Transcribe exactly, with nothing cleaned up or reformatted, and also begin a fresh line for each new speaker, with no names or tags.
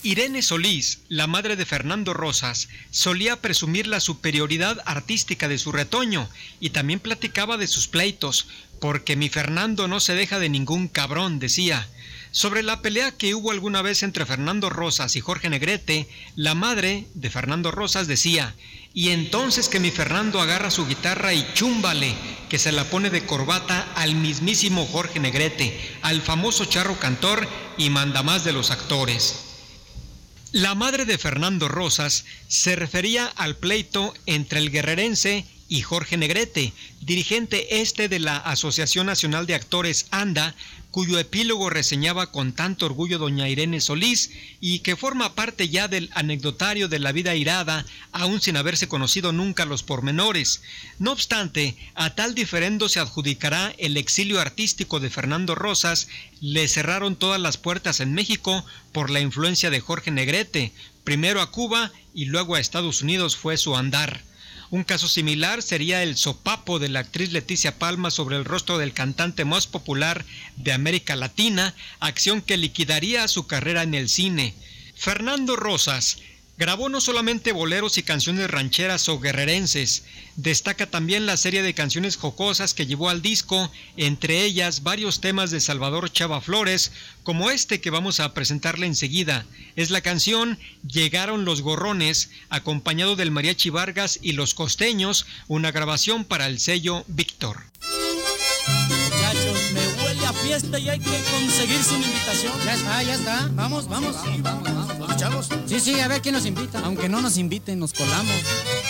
Irene Solís, la madre de Fernando Rosas, solía presumir la superioridad artística de su retoño y también platicaba de sus pleitos, porque mi Fernando no se deja de ningún cabrón, decía. Sobre la pelea que hubo alguna vez entre Fernando Rosas y Jorge Negrete, la madre de Fernando Rosas decía: y entonces que mi Fernando agarra su guitarra y chúmbale, que se la pone de corbata al mismísimo Jorge Negrete, al famoso charro cantor y mandamás de los actores. La madre de Fernando Rosas se refería al pleito entre el guerrerense y Jorge Negrete, dirigente este de la Asociación Nacional de Actores ANDA, cuyo epílogo reseñaba con tanto orgullo doña Irene Solís y que forma parte ya del anecdotario de la vida airada, aún sin haberse conocido nunca los pormenores. No obstante, a tal diferendo se adjudicará el exilio artístico de Fernando Rosas. Le cerraron todas las puertas en México por la influencia de Jorge Negrete. Primero a Cuba y luego a Estados Unidos fue su andar. Un caso similar sería el sopapo de la actriz Leticia Palma sobre el rostro del cantante más popular de América Latina, acción que liquidaría su carrera en el cine. Fernando Rosas grabó no solamente boleros y canciones rancheras o guerrerenses, destaca también la serie de canciones jocosas que llevó al disco, entre ellas varios temas de Salvador Chava Flores, como este que vamos a presentarle enseguida. Es la canción Llegaron los Gorrones, acompañado del Mariachi Vargas y Los Costeños, una grabación para el sello Víctor.
Muchachos, me huele a fiesta y hay que conseguirse una invitación.
Ya está, ya está. Vamos, vamos.
Sí, vamos, vamos, vamos, vamos, chavos.
Sí, sí, a ver quién nos invita. Aunque no nos inviten, nos colamos.